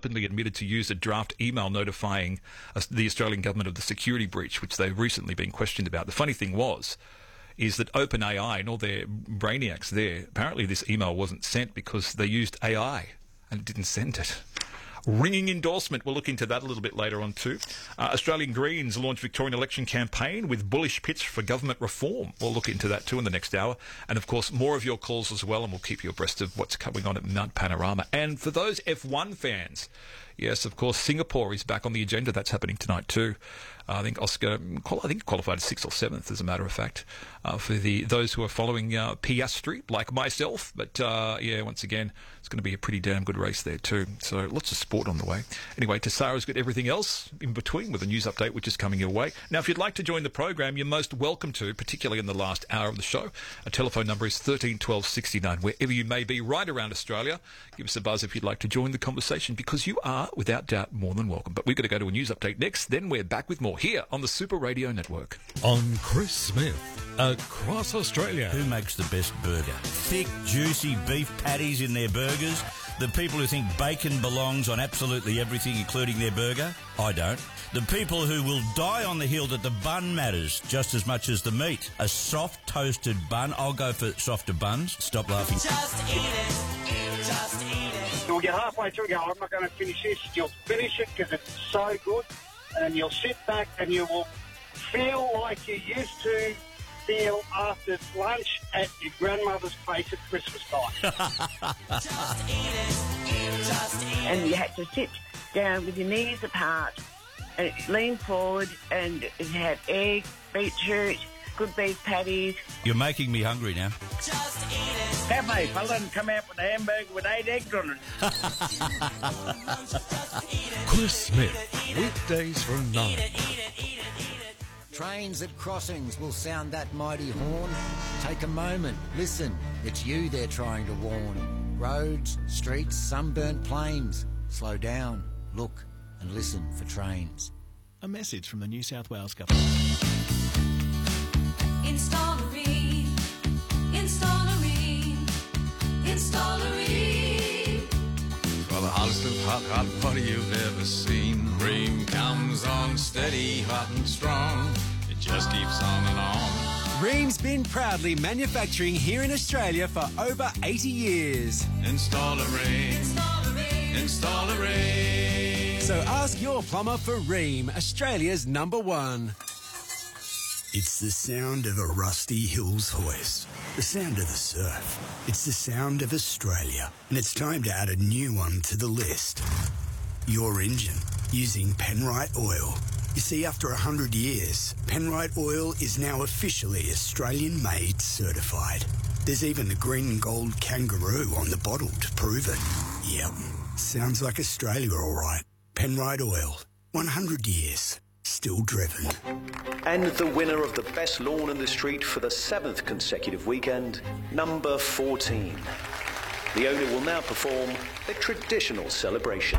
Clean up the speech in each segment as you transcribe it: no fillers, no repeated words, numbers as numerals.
openly admitted to use a draft email notifying the Australian government of the security breach, which they've recently been questioned about. The funny thing is that OpenAI and all their brainiacs there, apparently this email wasn't sent because they used AI and it didn't send it. Ringing endorsement. We'll look into that a little bit later on too. Australian Greens launch Victorian election campaign with bullish pitch for government reform. We'll look into that too in the next hour. And of course, more of your calls as well, and we'll keep you abreast of what's going on at Mount Panorama. And for those F1 fans, yes, of course, Singapore is back on the agenda. That's happening tonight too. I think Oscar, qualified 6th or 7th, as a matter of fact, for those who are following Piastri, like myself. But once again, it's going to be a pretty damn good race there too. So lots of sport on the way. Anyway, Tassara's got everything else in between with a news update, which is coming your way. Now, if you'd like to join the program, you're most welcome to, particularly in the last hour of the show. Our telephone number is 13 12 69. Wherever you may be, right around Australia, give us a buzz if you'd like to join the conversation, because you are, without doubt, more than welcome. But we've got to go to a news update next. Then we're back with more here on the Super Radio Network. On Chris Smith, across Australia. Who makes the best burger? Thick, juicy beef patties in their burgers? The people who think bacon belongs on absolutely everything, including their burger? I don't. The people who will die on the hill that the bun matters just as much as the meat. A soft toasted bun. I'll go for softer buns. Stop laughing. Just eat it. Just eat it. You'll get halfway through and go, I'm not going to finish this. You'll finish it because it's so good. And you'll sit back and you will feel like you used to feel after lunch at your grandmother's place at Christmas time. Just eat it. Just eat it. And you had to sit down with your knees apart and lean forward and have egg, beetroot, good beef patties. You're making me hungry now. Just eat it. Cafe fella and come out with a hamburger with 8 eggs on it. Chris Smith, weekdays from 9. Trains at crossings will sound that mighty horn. Take a moment, listen, it's you they're trying to warn. Roads, streets, sunburnt plains. Slow down, look and listen for trains. A message from the New South Wales Government. Install a Rheem. Install a Rheem. Install a Rheem. For the hottest of hot butter you've ever seen. Rheem comes on steady, hot and strong. It just keeps on and on. Rheem's been proudly manufacturing here in Australia for over 80 years. Install a Rheem. Install a Rheem. Install a Rheem. So ask your plumber for Rheem, Australia's #1. It's the sound of a Rusty Hills hoist, the sound of the surf. It's the sound of Australia, and it's time to add a new one to the list. Your engine, using Penrite Oil. You see, after 100 years, Penrite Oil is now officially Australian-made certified. There's even the green and gold kangaroo on the bottle to prove it. Yep, sounds like Australia all right. Penrite Oil, 100 years. Still driven. And the winner of the best lawn in the street for the 7th consecutive weekend, number 14. The owner will now perform a traditional celebration.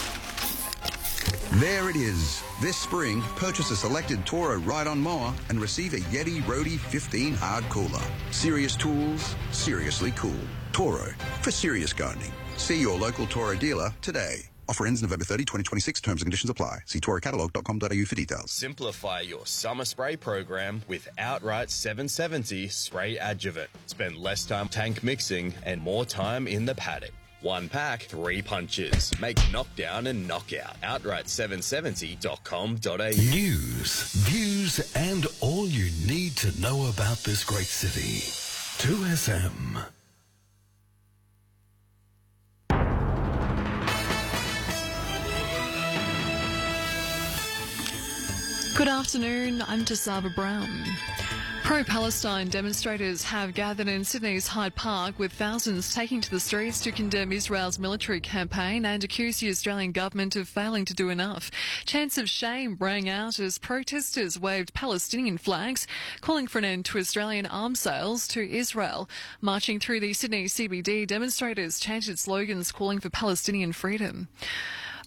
There it is. This spring, purchase a selected Toro ride-on mower and receive a Yeti Roadie 15 hard cooler. Serious tools, seriously cool. Toro, for serious gardening. See your local Toro dealer today. Offer ends November 30, 2026. Terms and conditions apply. See torocatalog.com.au for details. Simplify your summer spray program with Outright 770 Spray Adjuvant. Spend less time tank mixing and more time in the paddock. 1 pack, 3 punches. Make knockdown and knockout. Outright770.com.au. News, views, and all you need to know about this great city. 2SM. Good afternoon, I'm Tasaba Brown. Pro-Palestine demonstrators have gathered in Sydney's Hyde Park, with thousands taking to the streets to condemn Israel's military campaign and accuse the Australian government of failing to do enough. Chants of shame rang out as protesters waved Palestinian flags, calling for an end to Australian arms sales to Israel. Marching through the Sydney CBD, demonstrators chanted slogans calling for Palestinian freedom.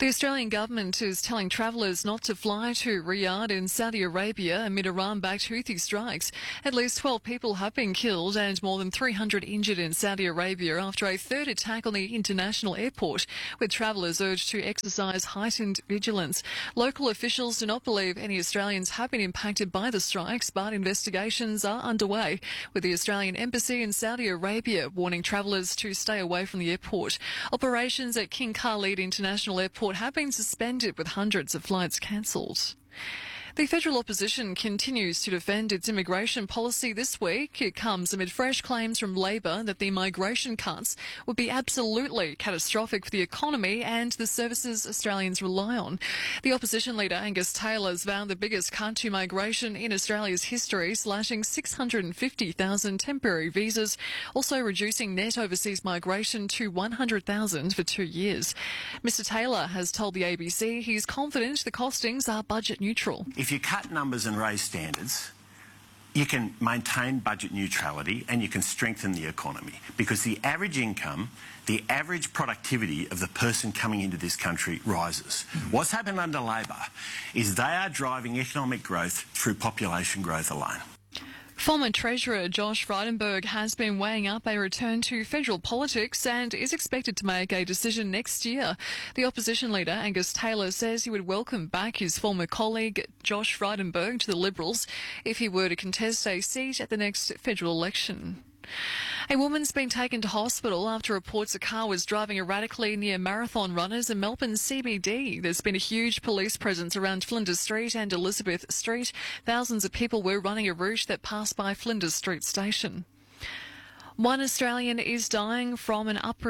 The Australian government is telling travellers not to fly to Riyadh in Saudi Arabia amid Iran-backed Houthi strikes. At least 12 people have been killed and more than 300 injured in Saudi Arabia after a third attack on the international airport, with travellers urged to exercise heightened vigilance. Local officials do not believe any Australians have been impacted by the strikes, but investigations are underway, with the Australian Embassy in Saudi Arabia warning travellers to stay away from the airport. Operations at King Khalid International Airport have been suspended with hundreds of flights cancelled. The federal opposition continues to defend its immigration policy this week. It comes amid fresh claims from Labor that the migration cuts would be absolutely catastrophic for the economy and the services Australians rely on. The opposition leader Angus Taylor has vowed the biggest cut to migration in Australia's history, slashing 650,000 temporary visas, also reducing net overseas migration to 100,000 for 2 years. Mr Taylor has told the ABC he's confident the costings are budget neutral. If you cut numbers and raise standards, you can maintain budget neutrality and you can strengthen the economy, because the average income, the average productivity of the person coming into this country rises. What's happened under Labor is they are driving economic growth through population growth alone. Former Treasurer Josh Frydenberg has been weighing up a return to federal politics and is expected to make a decision next year. The opposition leader Angus Taylor says he would welcome back his former colleague Josh Frydenberg to the Liberals if he were to contest a seat at the next federal election. A woman's been taken to hospital after reports a car was driving erratically near marathon runners in Melbourne CBD. There's been a huge police presence around Flinders Street and Elizabeth Street. Thousands of people were running a route that passed by Flinders Street Station. One Australian is dying from an upper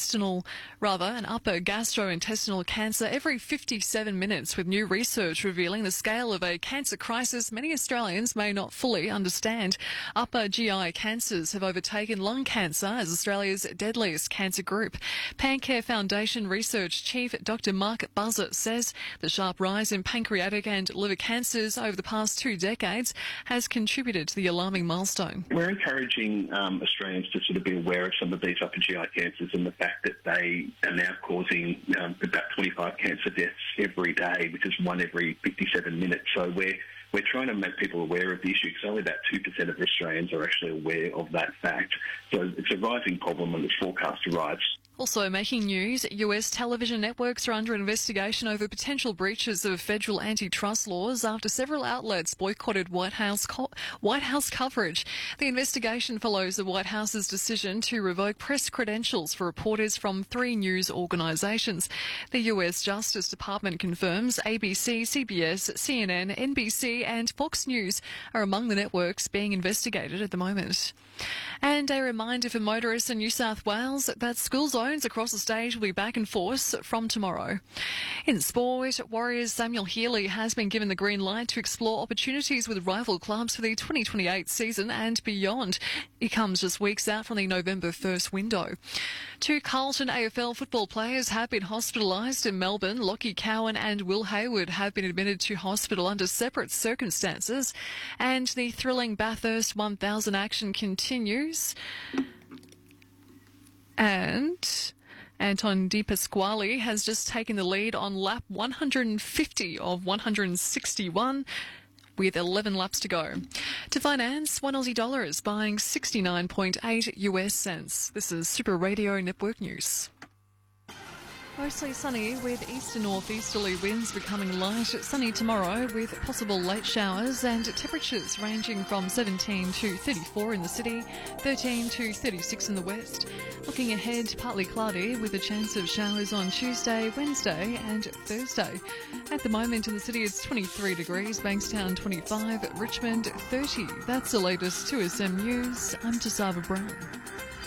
gastrointestinal cancer every 57 minutes, with new research revealing the scale of a cancer crisis many Australians may not fully understand. Upper GI cancers have overtaken lung cancer as Australia's deadliest cancer group. Pancare Foundation Research Chief Dr Mark Buzzer says the sharp rise in pancreatic and liver cancers over the past 2 decades has contributed to the alarming milestone. We're encouraging Australians to sort of be aware of some of these upper GI cancers and the fact that they are now causing about 25 cancer deaths every day, which is one every 57 minutes. So we're trying to make people aware of the issue, because only about 2% of Australians are actually aware of that fact. So it's a rising problem and it's forecast to rise. Also making news, US television networks are under investigation over potential breaches of federal antitrust laws after several outlets boycotted White House coverage. The investigation follows the White House's decision to revoke press credentials for reporters from 3 news organisations. The US Justice Department confirms ABC, CBS, CNN, NBC and Fox News are among the networks being investigated at the moment. And a reminder for motorists in New South Wales that school zones across the state will be back in force from tomorrow. In sport, Warriors' Samuel Healy has been given the green light to explore opportunities with rival clubs for the 2028 season and beyond. It comes just weeks out from the November 1st window. 2 Carlton AFL football players have been hospitalised in Melbourne. Lockie Cowan and Will Hayward have been admitted to hospital under separate circumstances. And the thrilling Bathurst 1000 action continues. And Anton De Pasquale has just taken the lead on lap 150 of 161 with 11 laps to go. To finance, $1 Aussie is buying 69.8 US cents. This is Super Radio Network News. Mostly sunny with east to northeasterly winds becoming light. Sunny tomorrow with possible late showers and temperatures ranging from 17 to 34 in the city, 13 to 36 in the west. Looking ahead, partly cloudy with a chance of showers on Tuesday, Wednesday and Thursday. At the moment in the city it's 23 degrees, Bankstown 25, Richmond 30. That's the latest 2SM News. I'm Tasava Brown.